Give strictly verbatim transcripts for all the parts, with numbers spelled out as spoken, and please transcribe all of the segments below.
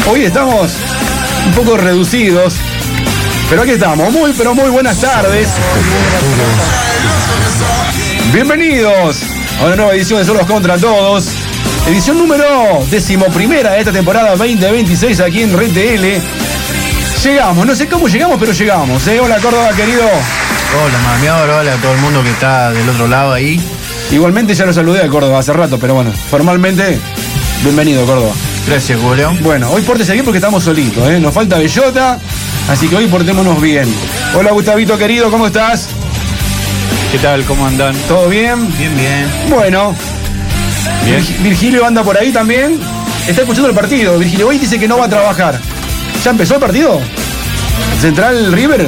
Hoy estamos un poco reducidos, pero aquí estamos. Muy, pero muy buenas tardes. Bienvenidos a una nueva edición de Solos contra Todos. Edición número decimoprimera de esta temporada veinte veintiséis aquí en Red T L. Llegamos, no sé cómo llegamos, pero llegamos. ¿eh? Hola Córdoba, querido. Hola, Mamior, hola a todo el mundo que está del otro lado ahí. Igualmente ya lo saludé a Córdoba hace rato, pero bueno, formalmente, bienvenido Córdoba. Gracias, Julio. Bueno, hoy pórtese bien porque estamos solitos, ¿eh? Nos falta bellota, así que hoy portémonos bien. Hola Gustavito, querido, ¿cómo estás? ¿Qué tal? ¿Cómo andan? ¿Todo bien? Bien, bien. Bueno. Bien. Virgilio anda por ahí también. Está escuchando el partido. Virgilio hoy dice que no va a trabajar. ¿Ya empezó el partido? ¿Central River?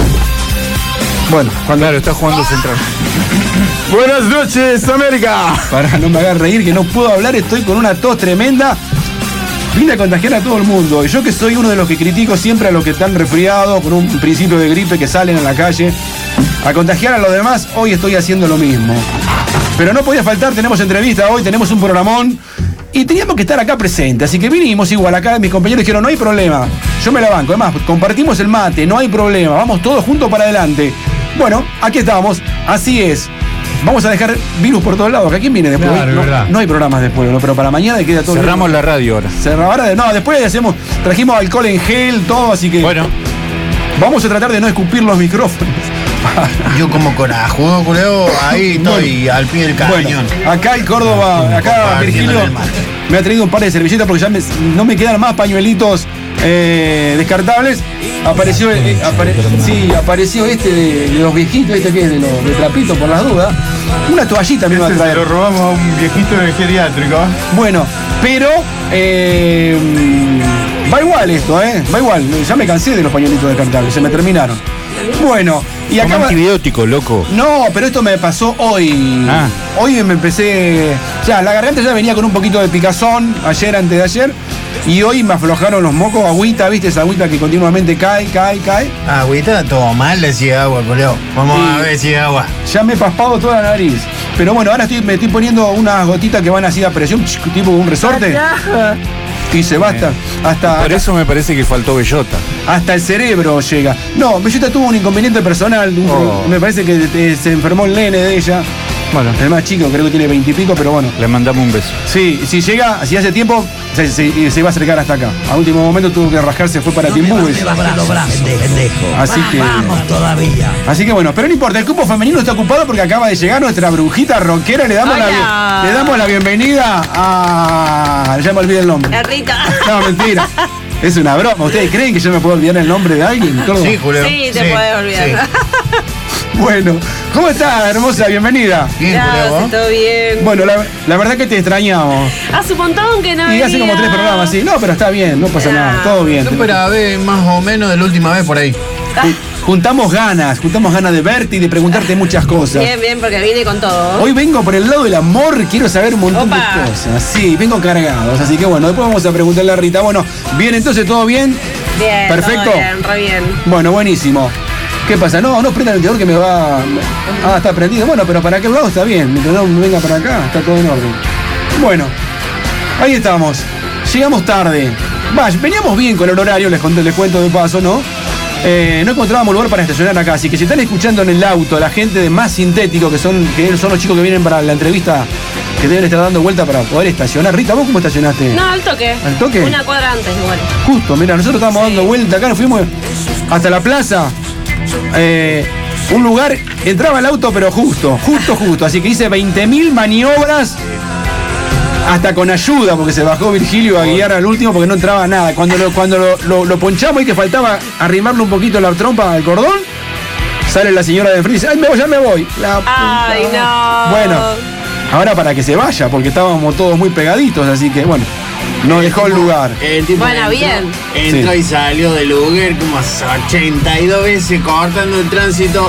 Bueno, cuando... Claro, está jugando Central. Buenas noches, América. Para no me hagas reír, que no puedo hablar, estoy con una tos tremenda. Vine a contagiar a todo el mundo. Y yo que soy uno de los que critico siempre a los que están resfriados, con un principio de gripe, que salen a la calle a contagiar a los demás, hoy estoy haciendo lo mismo. Pero no podía faltar, tenemos entrevista hoy, tenemos un programón y teníamos que estar acá presentes. Así que vinimos igual acá, mis compañeros dijeron, no hay problema, yo me la banco. Además, compartimos el mate, no hay problema, vamos todos juntos para adelante. Bueno, aquí estamos, así es. Vamos a dejar virus por todos lados. ¿A quién viene después? Claro, no, verdad. no hay programas después, ¿no? Pero para mañana queda todo. Cerramos la radio ahora. Cerramos, no, después hacemos, trajimos alcohol en gel, todo, así que. Bueno. Vamos a tratar de no escupir los micrófonos. Yo como corajudo, Julio, ahí estoy bueno, al pie del cañón. Bueno, acá el Córdoba, acá Virgilio me ha traído un par de servilletas porque ya me, no me quedan más pañuelitos eh, descartables. Apareció, eh, apare, sí, apareció este de, de los viejitos, este que es de los de trapitos por las dudas. Una toallita me va a traer. Lo robamos a un viejito de geriátrico. Bueno, pero eh, va igual esto, ¿eh? Va igual. Ya me cansé de los pañuelitos descartables, se me terminaron. Bueno, y acá. Como antibiótico, loco. No, pero esto me pasó hoy. Ah. Hoy me empecé. Ya, la garganta ya venía con un poquito de picazón ayer, antes de ayer. Y hoy me aflojaron los mocos, agüita, ¿viste? Esa agüita que continuamente cae, cae, cae. Agüita, todo mal, le decía agua, Julio. Vamos Sí. a ver si agua. Ya me he paspado toda la nariz. Pero bueno, ahora estoy, me estoy poniendo unas gotitas que van así a presión, tipo un resorte. Y se basta. Hasta, Por eso me parece que faltó bellota. hasta el cerebro llega. No, Bellota tuvo un inconveniente personal. Un, Oh. Me parece que te- se enfermó el nene de ella. Bueno, El más chico, creo que tiene veintipico, pero bueno. le mandamos un beso. Sí, si llega, si hace tiempo, se, se, se iba a acercar hasta acá. A último momento tuvo que rascarse, fue para Timbú. Así que. Vamos todavía. Así que bueno, pero no importa, el grupo femenino está ocupado porque acaba de llegar nuestra brujita rockera. Le damos, la, Hola. le damos la bienvenida a. Ya me olvidé el nombre. La Rita. No, mentira. Es una broma. ¿Ustedes creen que yo me puedo olvidar el nombre de alguien? Córdoba? Sí, Julio. Sí, te podés olvidar. sí. Bueno, ¿cómo estás, hermosa? Bienvenida. Bien, Gracias, Julio, ¿vos? todo bien. Bueno, la, la verdad que te extrañamos. Hace un montón que no Y hace como venía. tres programas, sí. No, pero está bien, no pasa nada, todo bien. Yo esperaba ver más o menos de la última vez por ahí. Ju- Juntamos ganas, juntamos ganas de verte y de preguntarte muchas cosas. Bien, bien, porque vine con todo. Hoy vengo por el lado del amor, quiero saber un montón Opa. de cosas. Sí, vengo cargados, así que bueno, después vamos a preguntarle a Rita. Bueno, bien, entonces, ¿todo bien? Bien, Perfecto. todo bien, re bien. Bueno, buenísimo. ¿Qué pasa? No, no prenda el ventilador que me va... Ah, está prendido. Bueno, pero para aquel lado está bien. Mientras no me venga para acá, está todo en orden. Bueno, ahí estamos. Llegamos tarde. Vaya, veníamos bien con el horario, les, conté, les cuento de paso, ¿no? Eh, no encontrábamos lugar para estacionar acá, así que si están escuchando en el auto la gente de Más Sintético, que son, que son los chicos que vienen para la entrevista, que deben estar dando vuelta para poder estacionar. Rita, ¿vos cómo estacionaste? No, al toque. ¿Al toque? Una cuadra antes, igual. Justo, mira, nosotros estábamos Sí. dando vuelta acá, nos fuimos hasta la plaza. Eh, un lugar, entraba el auto, pero justo, justo, justo. Así que hice veinte mil maniobras, hasta con ayuda, porque se bajó Virgilio a guiar al último porque no entraba nada. Cuando lo, cuando lo, lo, lo ponchamos y que faltaba arrimarle un poquito la trompa al cordón, sale la señora de frente y dice, ¡ay, me voy, ya me voy! La Ay, puta. no. Bueno, ahora para que se vaya, porque estábamos todos muy pegaditos, así que bueno, no dejó el lugar. El tipo Bueno, entró, bien. entró Sí. y salió del lugar como ochenta y dos veces cortando el tránsito.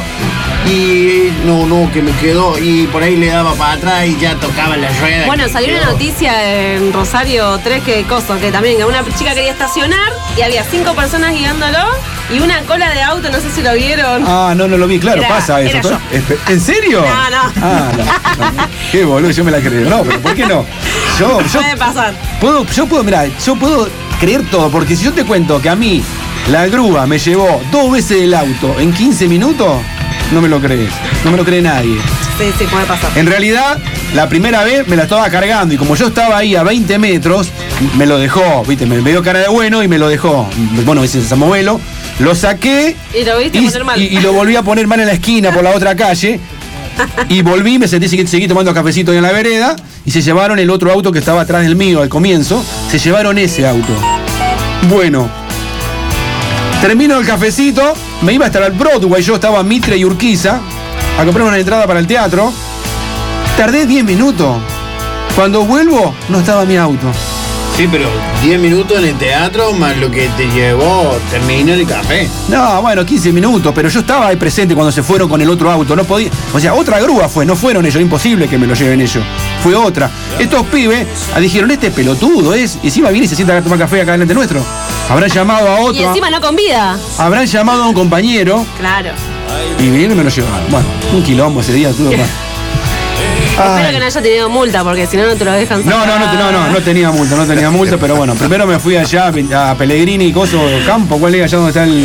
Y no, no, que me quedó. Y por ahí le daba para atrás y ya tocaba la rueda. Bueno, salió una noticia en Rosario tres que cosas, que también que una chica quería estacionar y había cinco personas guiándolo y una cola de auto, no sé si lo vieron. Ah, no, no lo vi, claro, Era- pasa eso. era yo. Espe- ¿En serio? No, no. Ah, no, no. Qué boludo, yo me la creo. No, pero ¿por qué no? Yo, yo Puede pasar. puedo, yo puedo, mirá, yo puedo creer todo, porque si yo te cuento que a mí la grúa me llevó dos veces el auto en quince minutos, no me lo crees, no me lo cree nadie. Sí, sí, puede pasar. En realidad, la primera vez me la estaba cargando y como yo estaba ahí a veinte metros, me lo dejó, viste, me dio cara de bueno y me lo dejó. Bueno, ese Samovelo, lo saqué y lo viste y, poner mal. Y, y lo volví a poner mal en la esquina por la otra calle. Y volví, me sentí, seguí, seguí tomando cafecito ahí en la vereda y se llevaron el otro auto que estaba atrás del mío al comienzo, se llevaron ese auto. Bueno, termino el cafecito, me iba hasta el Broadway, yo estaba en Mitre y Urquiza a comprar una entrada para el teatro. Tardé diez minutos. Cuando vuelvo, no estaba mi auto. Sí, pero diez minutos en el teatro más lo que te llevó terminar el café. No, bueno, quince minutos, pero yo estaba ahí presente cuando se fueron con el otro auto. No podía. O sea, otra grúa fue, no fueron ellos, imposible que me lo lleven ellos. Fue otra. Estos pibes dijeron, este pelotudo es. Y encima viene y se sienta a tomar café acá delante nuestro. Habrán llamado a otro. Y encima no con vida. Habrán llamado a un compañero. Claro. Y vinieron y me lo llevaron. Bueno, un quilombo ese día, tuvo más. Espero que no haya tenido multa, porque si no, no te lo dejan sacar. No, no, no, no, no, no tenía multa, no tenía multa, pero bueno, primero me fui allá a Pellegrini y Coso Campo, ¿cuál es allá donde está el,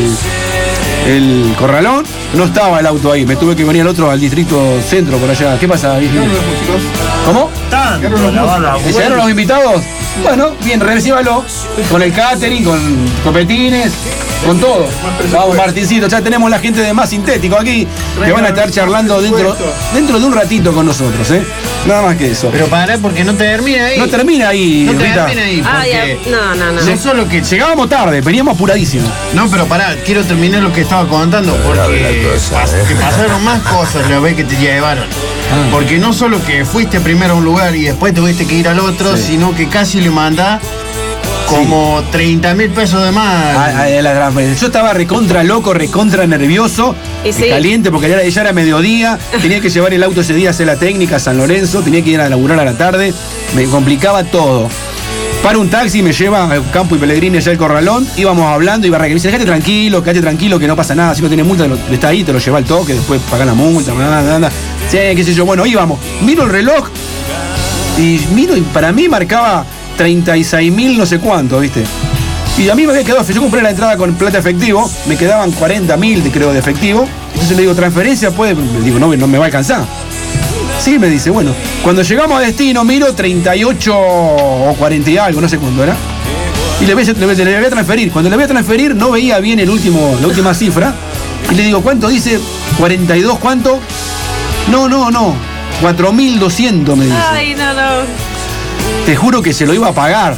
el, el corralón? No estaba el auto ahí, me tuve que venir al otro, al distrito centro, por allá. ¿Qué pasa, Virginia? ¿Cómo? ¿Llegaron los invitados? Bueno, bien, recíbalo, con el catering, con copetines, con todo. Vamos, Martincito, ya tenemos la gente de Más Sintético aquí, que van a estar charlando dentro, dentro de un ratito con nosotros, ¿eh? Nada más que eso. Pero pará, porque no termina ahí. No termina ahí, No Rita. termina ahí, Ah, ya. porque No, no, no. no solo que... Llegábamos tarde, veníamos apuradísimos. No, pero pará, quiero terminar lo que estaba contando, porque pas- te pasaron más cosas la vez que te llevaron. Porque no solo que fuiste primero a un lugar y después tuviste que ir al otro, Sí. sino que casi le mandás como treinta mil pesos de más. A- a- a la transferencia. Yo estaba recontra loco, recontra nervioso, Y sí. caliente, porque ya era, ya era mediodía, tenía que llevar el auto ese día a hacer la técnica a San Lorenzo, tenía que ir a laburar a la tarde, me complicaba todo. Para un taxi, me lleva a Campo y Pellegrini allá al corralón, íbamos hablando, iba a me dice, déjate tranquilo, quédate tranquilo, que no pasa nada, si no tenés multa, lo- está ahí, te lo lleva al toque, después paga la multa, anda, anda. Sí, qué sé yo, bueno, íbamos. Miro el reloj y miro y para mí marcaba treinta y seis mil no sé cuánto, ¿viste? Y a mí me había quedado, yo compré la entrada con plata efectivo, me quedaban cuarenta mil, creo, de efectivo. Entonces le digo, transferencia, puede, le digo, no, no me va a alcanzar. Sí, me dice, bueno, cuando llegamos a destino, miro treinta y ocho o cuarenta y algo, no sé cuándo era. Y le voy, a- le, voy, le voy a transferir. Cuando le voy a transferir, no veía bien el último, la última cifra. Y le digo, ¿cuánto dice? cuarenta y dos, ¿cuánto? No, no, no. cuatro mil doscientos, me dice. Ay, no, no. Te juro que se lo iba a pagar.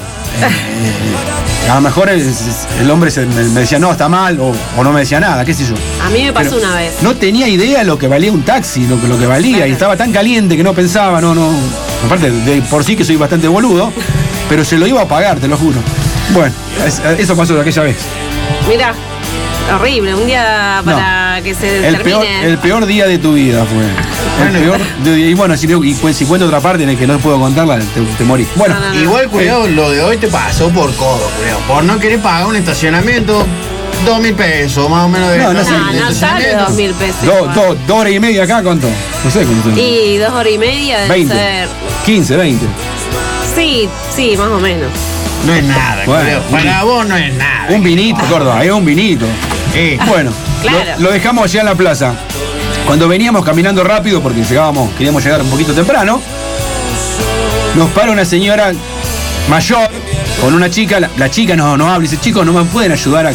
Eh, a lo mejor el, el hombre se- me, me decía, no, está mal, o, o no me decía nada, qué sé yo. A mí me pasó Pero una vez. No tenía idea lo que valía un taxi, lo que, lo que valía, Claro. y estaba tan caliente que no pensaba, no, no. Aparte, de por sí que soy bastante boludo, pero se lo iba a pagar, te lo juro. Bueno, es- eso pasó de aquella vez. Mira, horrible. Un día para que se El termine. peor, el peor día de tu vida fue. El peor de- y bueno, si, y, pues, si cuento otra parte en el que no puedo contarla, te, te morís. Bueno, No, no, no. Igual, cuidado, lo de hoy te pasó por codo, cuidado. Por no querer pagar un estacionamiento, dos mil pesos, más o menos de No, no No, sé. no sale estacionamiento. dos mil pesos. dos igual. do, do horas y media acá, ¿cuánto? No sé cuánto. Y dos horas y media debe veinte, ser. quince, veinte. Sí, sí, más o menos. No es nada, Bueno, cuidado. un Para vi- vos no es nada. Un vinito, Córdoba, es un vinito. Eh, Bueno, Claro. lo, lo dejamos allá en la plaza. Cuando veníamos caminando rápido, porque llegábamos, queríamos llegar un poquito temprano, nos para una señora mayor con una chica. La, la chica nos, nos habla y dice, chicos, ¿no me pueden ayudar a...?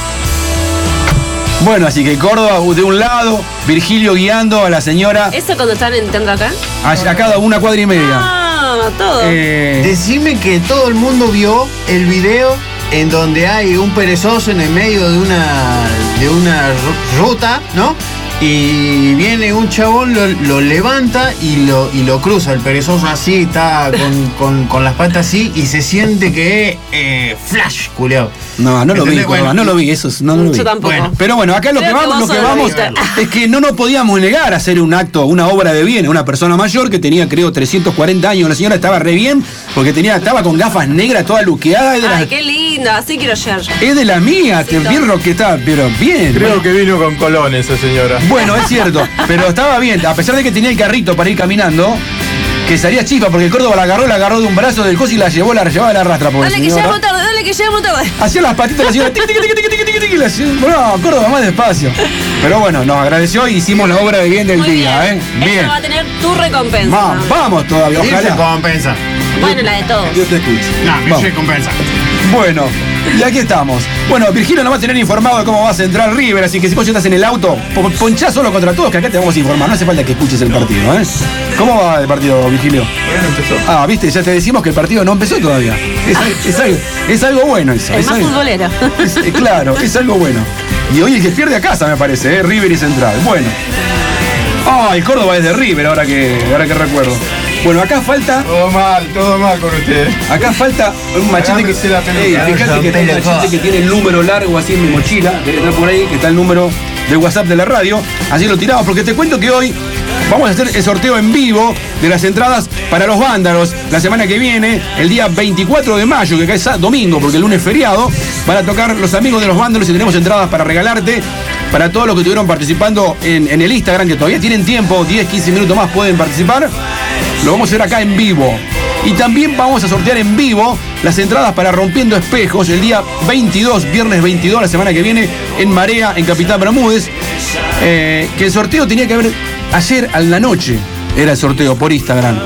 Bueno, así que Córdoba de un lado, Virgilio guiando a la señora ¿Eso cuando están entrando acá? a, a cada una cuadra y media. Ah, todo. Eh, decime que todo el mundo vio el video en donde hay un perezoso en el medio de una de una ru- ruta, ¿no? Y viene un chabón, lo, lo levanta y lo, y lo cruza. El perezoso así, está con, con, con las patas así y se siente que es eh, flash, culiao. no, no lo vi, ¿Entendés? Córdoba, Bueno, no lo vi, eso es- no, no lo vi. Yo tampoco. Bueno, Pero bueno, acá lo Creo que que vamos, lo vos que solo vamos viste. es que no nos podíamos negar a hacer un acto, una obra de bien, una persona mayor que tenía, creo, trescientos cuarenta años. La señora estaba re bien porque tenía, estaba con gafas negras, toda luqueada. Es de, Ay, las, qué lindo. Así quiero llegar yo. es de la mía, te todo. bien que está, pero bien. Creo que vino con Colón esa señora. Bueno, es cierto, pero estaba bien, a pesar de que tenía el carrito para ir caminando, que salía chispa porque el Córdoba la agarró, la agarró de un brazo del coso y la llevó, la llevaba a la rastra. Dale que llegamos tarde, dale que que llegamos todo. Hacía las patitas la señora. Tiqui, tiqui, tiqui, tiqui, tiqui, tiqui, la señora- No, Córdoba más despacio. Pero bueno, nos agradeció y hicimos la obra de bien del Muy día, bien. ¿eh? Esta Bien. va a tener tu recompensa. Va- vamos todavía, Dice ojalá. compensa. Bueno, la de todos. Dios te escuche. No, Vamos. dice compensa. Bueno, y aquí estamos. Bueno, Virgilio nos va a tener informado de cómo va a centrar River, así que si vos ya estás en el auto, po- ponchá solo contra todos, que acá te vamos a informar. No hace falta que escuches el partido, ¿eh? ¿Cómo va el partido, Virgilio? Bueno, empezó. Ah, viste, ya te decimos que el partido no empezó todavía. Es, es algo, es algo bueno eso. El es más algo- futbolero. es- eh, claro, es algo bueno. Y hoy el que pierde a casa, me parece, ¿eh? River y Central. Bueno. Ah, el Córdoba es de River, ahora que, ahora que recuerdo. Bueno, acá falta. Todo mal, todo mal con ustedes. Acá falta un machete que. Agárrese la pelota. Ey, fíjate que tiene un machete que tiene el número largo así en mi mochila, debe estar por ahí, que está el número de WhatsApp de la radio. Así lo tiramos, porque te cuento que hoy vamos a hacer el sorteo en vivo de las entradas para los vándalos. La semana que viene, el día veinticuatro de mayo, que acá es domingo, porque el lunes es feriado, van a tocar los amigos de los vándalos y tenemos entradas para regalarte. Para todos los que estuvieron participando en, en el Instagram, que todavía tienen tiempo, diez, quince minutos más pueden participar. Lo vamos a hacer acá en vivo. Y también vamos a sortear en vivo las entradas para Rompiendo Espejos el día veintidós, viernes veintidós, la semana que viene, en Marea, en Capitán Bermúdez. Eh, que el sorteo tenía que haber ayer a la noche, era el sorteo por Instagram.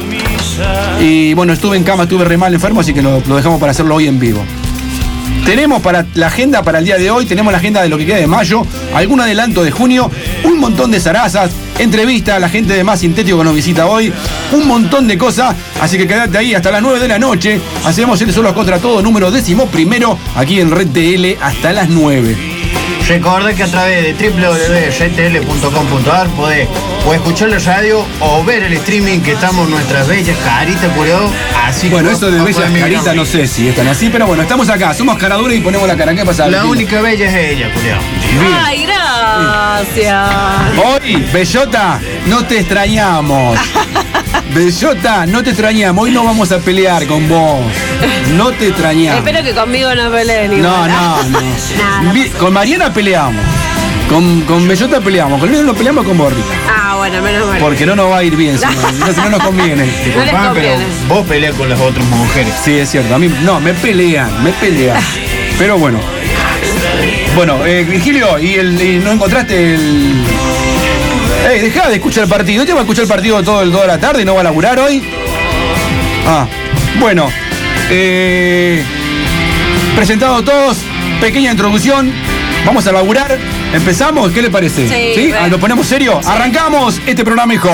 Y bueno, estuve en cama, estuve re mal enfermo, así que lo, lo dejamos para hacerlo hoy en vivo. Tenemos para la agenda para el día de hoy, tenemos la agenda de lo que queda de mayo, algún adelanto de junio, un montón de zarazas, entrevista a la gente de Más Sintético que nos visita hoy, un montón de cosas, así que quédate ahí hasta las nueve de la noche. Hacemos el Solos contra Todo, número décimo primero, aquí en Red T L hasta las nueve. Recordá que a través de w w w punto red t l punto com punto a r podés o escuchar la radio o ver el streaming que estamos nuestras bellas caritas, culiao. Así que Bueno, vos- eso de vos bellas podés mirar. caritas no sé si están así, pero bueno, estamos acá, somos caraduras y ponemos la cara. ¿Qué pasa? La única bella es ella, culiao. Ay, gracias. Hoy, Bellota, no te extrañamos. Bellota, no te extrañamos. Hoy no vamos a pelear con vos. No te extrañamos. Espero que conmigo no peleen. No, igual. no, no. Nada. Vi- Con Mariana peleamos. Con, con Bellota peleamos. Con Lino no peleamos con Borrita. Ah, bueno, menos mal. Porque no nos va a ir bien, si no, si no nos conviene. No les Disculpame, pero conviene. vos peleas con las otras mujeres. Sí, es cierto. A mí, no, me pelean, me pelean. Pero bueno. Bueno, eh, Virgilio, ¿y, el, y no encontraste el. Ey, dejá de escuchar el partido. ¿Te va a escuchar el partido todo el, toda la tarde y no va a laburar hoy? Ah, bueno. Eh, presentado todos, pequeña introducción. Vamos a laburar. ¿Empezamos? ¿Qué le parece? Sí, Ah, bueno. ¿Lo ponemos serio? Arrancamos este programa, hijo.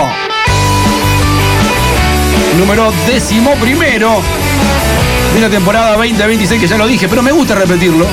Número décimo primero de la temporada veinte veintiséis, que ya lo dije, pero me gusta repetirlo.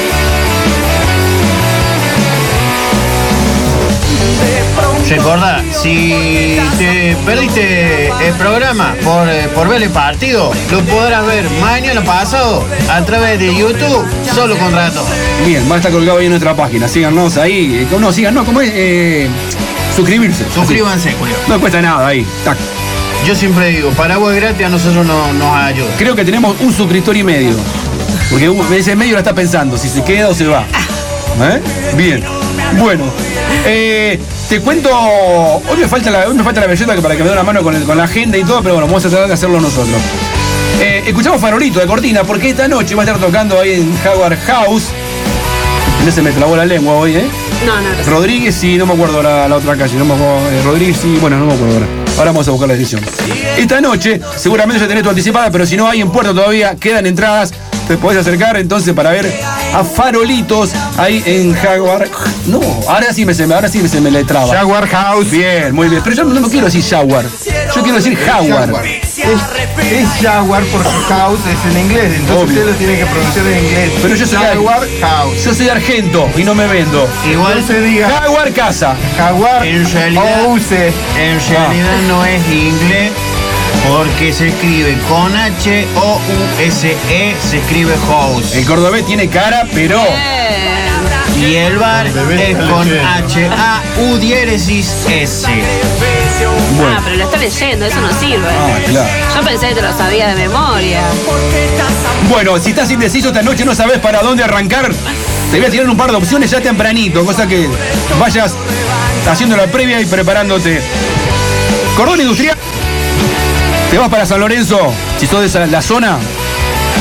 Recordá, si te perdiste el programa por, eh, por ver el partido, lo podrás ver mañana pasado a través de YouTube, solo contra todo. Bien, va a estar colgado ahí en nuestra página. Síganos ahí. Eh, No, síganos, ¿cómo es? Eh, suscribirse. Suscríbanse, Julio. No cuesta nada ahí. Tac. Yo siempre digo, para vos es gratis, a nosotros no, nos ayuda. Creo que tenemos un suscriptor y medio. Porque un- ese medio la está pensando, si se queda o se va. ¿Eh? Bien. Bueno. eh, te cuento. Hoy me falta la, hoy me falta la bellota que para que me dé una mano con, el- con la agenda y todo, pero bueno, vamos a tratar de hacerlo nosotros. Eh, escuchamos Farolito de Cortina, porque esta noche va a estar tocando ahí en Jaguar House. No se me trabó la lengua hoy, ¿eh? No, no, no. Rodríguez y no me acuerdo la, la otra calle, no me acuerdo. eh, Rodríguez y bueno, no me acuerdo ahora. Ahora vamos a buscar la dirección. Esta noche, seguramente ya tenés tu anticipada, pero si no hay en Puerto todavía, quedan entradas. Te podés acercar entonces para ver a Farolitos ahí en Jaguar. No, ahora sí me se me, ahora sí me se me le traba. Jaguar House. Bien, muy bien. Pero yo no, no quiero decir Jaguar. Yo quiero decir Jaguar. Es, es Jaguar porque House es en inglés, entonces Obvio. usted lo tiene que pronunciar en inglés. Pero yo soy Jaguar House. Yo soy argento y no me vendo. Igual No se diga Jaguar Casa. Jaguar En realidad- House. en realidad no es inglés porque se escribe con H O U S E, se escribe house. El cordobés tiene cara, pero. Bien. Y el bar es con H A U diéresis S. Ah, pero lo está leyendo, eso no sirve. Ah, claro. Yo pensé que te lo sabía de memoria. Bueno, si estás indeciso esta noche, no sabes para dónde arrancar, te voy a tirar un par de opciones ya tempranito, cosa que vayas haciendo la previa y preparándote. Cordón Industrial. Te vas para San Lorenzo, si sos de esa- la zona.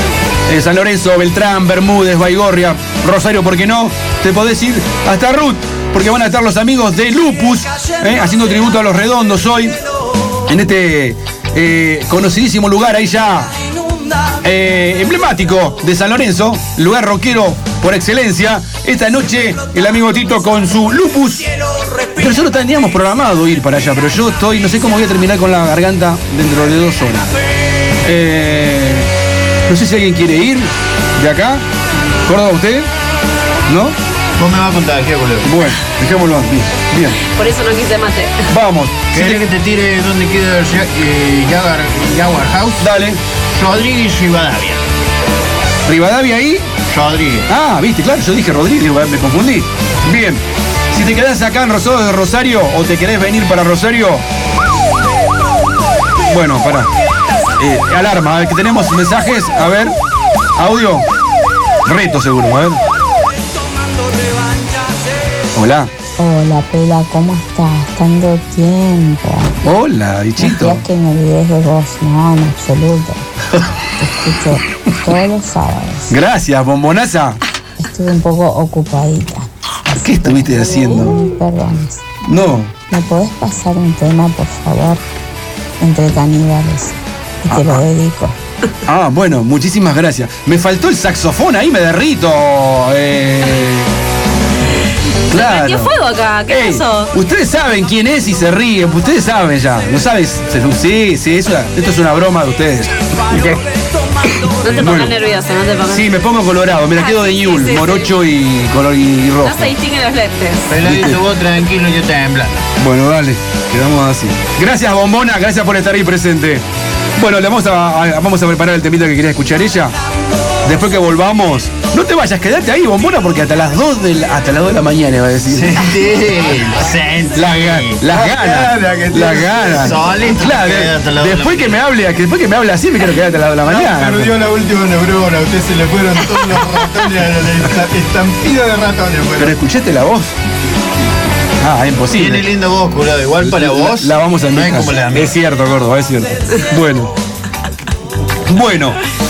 eh, San Lorenzo, Beltrán, Bermúdez, Baigorria, Rosario, ¿por qué no? Te podés ir hasta Ruth, porque van a estar los amigos de Lupus, eh, haciendo tributo a Los Redondos hoy, en este eh, conocidísimo lugar ahí ya eh, emblemático de San Lorenzo, lugar rockero por excelencia. Esta noche el amigo Tito con su Lupus. Pero nosotros teníamos programado ir para allá, pero yo estoy, no sé cómo voy a terminar con la garganta dentro de dos horas. Eh, no sé si alguien quiere ir de acá. ¿Córdoba usted? ¿No? Vos me vas a contagiar, boludo. Bueno, dejémoslo bien. Bien. Por eso no quise mate. Vamos. ¿Querés Si te- que te tire donde queda el Ja- eh, Jaguar, Jaguar House? Dale. Rodríguez Rivadavia. Rivadavia ahí. Rodríguez. Ah, viste, claro, yo dije Rodríguez, me confundí. Bien. Si te quedás acá en Rosario de Rosario o te querés venir para Rosario. Bueno, pará. Eh, alarma, a ver, que tenemos mensajes. A ver. Audio. Reto seguro, a ver. Hola. Hola, Pela, ¿cómo estás? Tanto tiempo. Hola, bichito. Decías que me olvides de vos. No, en absoluto. Te escucho todos los sábados. Gracias, bombonaza. Estuve un poco ocupadita. ¿Qué estuviste haciendo? Mil perdones. No. ¿Me podés pasar un tema, por favor? Entre caníbales. Y te lo dedico. Ah, bueno, muchísimas gracias. Me faltó el saxofón ahí, me derrito. Eh... Claro. Prendió fuego acá, ¿qué Ey, pasó? ustedes saben quién es y se ríen, ustedes saben ya. ¿No sabes? Sí, sí, eso, esto es una broma de ustedes. No te pongas Bueno. nervioso, no te pongas. Sí, me pongo colorado, me la Ah, quedo de sí, ñul, sí, sí. morocho y color y, y rojo. No se distinguen los lentes. Peladito, vos tranquilo, yo temblando. Bueno, dale, quedamos así. Gracias, Bombona, gracias por estar ahí presente. Bueno, le vamos a, a- vamos a preparar el temita que quería escuchar ella. Después que volvamos, no te vayas, quédate ahí, Bombona, porque hasta las dos de la, hasta las dos de la mañana va a decir. Sentí, sentí. La ga- las ganas, las ganas. Solito Claro, te quedas hasta las dos de la después que me hable, que después que me hable así me quiero quedar hasta las dos de la mañana. Perdió la última neurona, a usted se le fueron todos los ratones a la esta- estampida de ratones. Pero Bueno. escuchaste la voz. Ah, Tiene imposible. lindo voz, curado. Igual para vos. La, la vamos a no es enviar. como la mía. Es cierto, Córdoba, es cierto. Bueno. Bueno.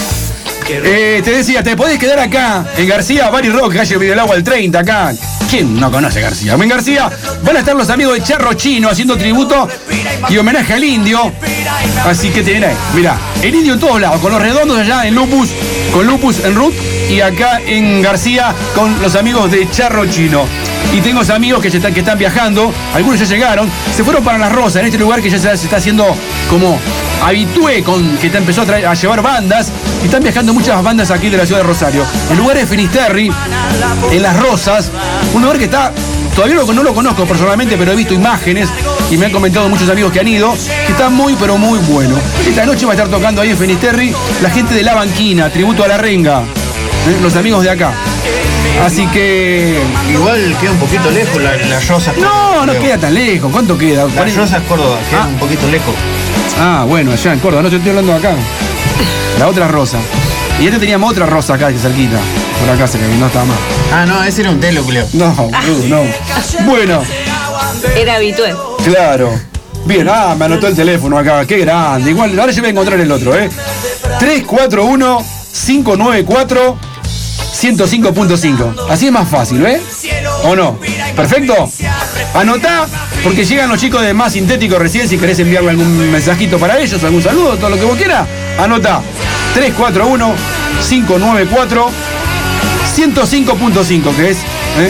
Eh, te decía, te podés quedar acá en García, Bari Rock, calle Video del Agua al treinta, acá. ¿Quién no conoce García? En García van a estar los amigos de Charro Chino haciendo tributo y homenaje al indio. Así que tienen ahí, mirá, el indio en todos lados, con los redondos allá en Lupus, con Lupus en Ruth y acá en García con los amigos de Charro Chino. Y tengo amigos que, se están, que están viajando, algunos ya llegaron, se fueron para Las Rosas, en este lugar que ya se, se está haciendo como habitué, con, que te empezó a, traer, a llevar bandas, y están viajando muchas bandas aquí de la ciudad de Rosario. El lugar es Finisterre, en Las Rosas, un lugar que está, todavía no, no lo conozco personalmente, pero he visto imágenes y me han comentado muchos amigos que han ido, que está muy pero muy bueno. Esta noche va a estar tocando ahí en Finisterre la gente de La Banquina, tributo a La Renga, ¿eh? Los amigos de acá. Así que... Igual queda un poquito lejos la, las Rosas. No, no creo. queda tan lejos. ¿Cuánto queda? Las cuarenta. Rosas Córdoba, queda Ah. un poquito lejos. Ah, bueno, allá en Córdoba. No, yo estoy hablando de acá. La otra rosa. Y este teníamos otra rosa acá, que cerquita. Por acá se que no estaba más. Ah, no, ese era un telo, Julio. No, boludo, no. Bueno, Era habitué. claro. Bien, ah, me anotó el teléfono acá. Qué grande. Igual, ahora yo voy a encontrar el otro, ¿eh? tres cuatro uno, cinco nueve cuatro, ciento cinco punto cinco. Así es más fácil, ¿eh? ¿O no? ¿Perfecto? Anotá, porque llegan los chicos de Más Sintético recién. Si querés enviarle algún mensajito para ellos, algún saludo, todo lo que vos quieras, anotá. tres cuatro uno, cinco nueve cuatro, ciento cinco punto cinco, que es, ¿eh?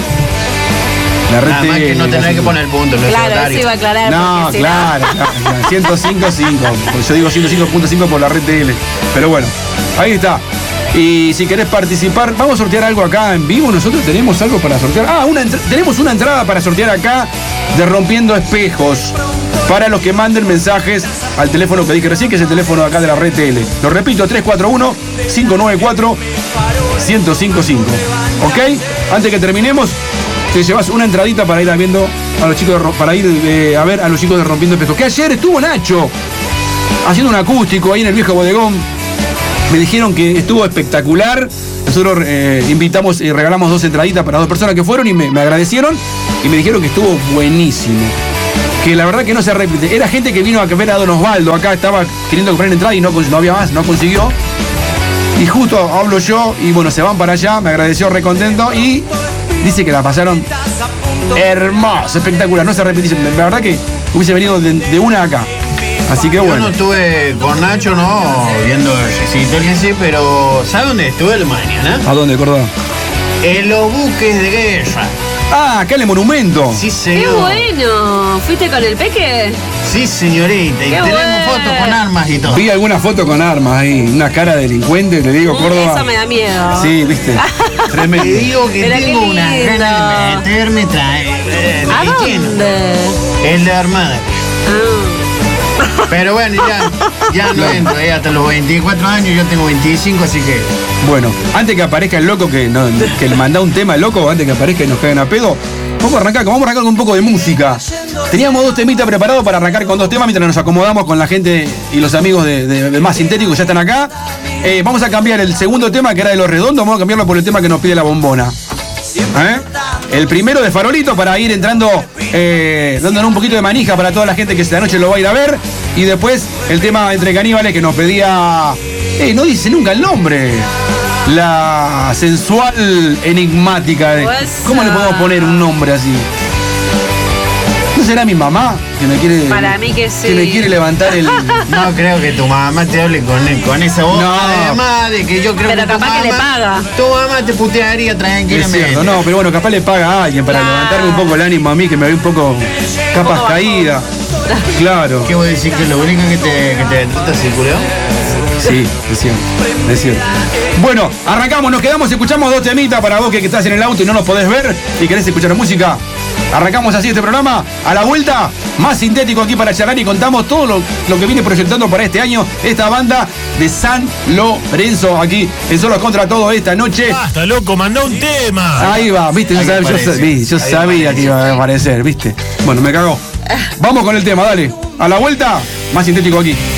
La red Nada más que tele, no la tenés que cinco. poner el punto, los Claro, eso secretarios. iba a aclarar. No, porque si claro, claro, claro, ciento cinco punto cinco. Yo digo ciento cinco punto cinco por la red T L. Pero bueno, ahí está. Y si querés participar, vamos a sortear algo acá en vivo. Nosotros tenemos algo para sortear. Ah, una entra- tenemos una entrada para sortear acá de Rompiendo Espejos. Para los que manden mensajes al teléfono que dije recién, que es el teléfono de acá de la red T L. Lo repito, tres cuatro uno, cinco nueve cuatro, ciento cinco punto cinco. ¿Ok? Antes que terminemos, te llevas una entradita para ir a viendo a los chicos de, Ro- para ir eh, a ver a los chicos de Rompiendo Espejos. Que ayer estuvo Nacho haciendo un acústico ahí en el viejo bodegón. Me dijeron que estuvo espectacular. Nosotros eh, invitamos y regalamos dos entraditas para dos personas que fueron y me, me agradecieron y me dijeron que estuvo buenísimo. Que la verdad que no se repite. Era gente que vino a ver a Don Osvaldo. Acá estaba queriendo comprar entrada y no, cons- no había más, no consiguió. Y justo hablo yo y bueno, se van para allá, me agradeció recontento y dice que la pasaron hermosa, espectacular, no se repitió. La verdad que hubiese venido de, de una acá. Así que Yo bueno. no estuve con Nacho, no, viendo el recito, sí, pero ¿sabe dónde estuve el mañana? ¿A dónde, Córdoba? En los buques de guerra. Ah, acá en el monumento. Sí, ¡Qué señor. bueno! ¿Fuiste con el peque? Sí, señorita. Y Qué tenemos bueno. fotos con armas y todo. Vi alguna foto con armas ahí, una cara de delincuente, te digo, Mm, Córdoba. Eso me da miedo. Sí, viste. Te Tremendo. digo que Pero qué tengo una lindo. ganas de meterme, trae. Eh, ¿A de lleno. dónde? En la armada. Ah. Pero bueno, ya, ya no entro, eh, hasta los veinticuatro años, yo tengo veinticinco, así que. Bueno, antes que aparezca el loco que, no, que le manda un tema al loco, antes que aparezca y nos caigan a pedo, vamos a arrancar, vamos a arrancar con un poco de música. Teníamos dos temitas preparados para arrancar con dos temas mientras nos acomodamos con la gente y los amigos de, de, de Más Sintético que ya están acá. Eh, vamos a cambiar el segundo tema que era de Los Redondos, vamos a cambiarlo por el tema que nos pide la bombona. ¿Eh? El primero de Farolito para ir entrando, eh, dándonos un poquito de manija para toda la gente que esta noche lo va a ir a ver. Y después el tema Entre Caníbales que nos pedía. Eh, no dice nunca el nombre. La sensual enigmática. De, ¿cómo le podemos poner un nombre así? ¿No será mi mamá que me quiere. Para mí que sí. Que me quiere levantar el. No creo que tu mamá te hable con, con esa voz. No. Además de que yo creo Pero que tu capaz mamá, que le paga. Tu mamá te putearía Es tranquilamente. cierto, no, pero bueno, capaz le paga a alguien para Claro. levantarme un poco el ánimo a mí, que me ve un poco capas poco caídas. Claro. ¿Qué voy a decir? ¿Que lo único que te, que te trata es el culeo? Sí, es cierto, es cierto. Bueno, arrancamos, nos quedamos, escuchamos dos temitas para vos que, que estás en el auto y no nos podés ver y querés escuchar música. Arrancamos así este programa, a la vuelta, Más Sintético aquí para charlar y contamos todo lo, lo que viene proyectando para este año esta banda de San Lorenzo aquí en Solos Contra Todo esta noche. Basta, loco, mandá un tema. Ahí va, viste, yo, Ahí sabía, yo aparece. sabía, yo Ahí sabía aparece. que iba a aparecer, viste. Bueno, me cagó. Vamos con el tema, dale. A la vuelta, Más Sintético aquí.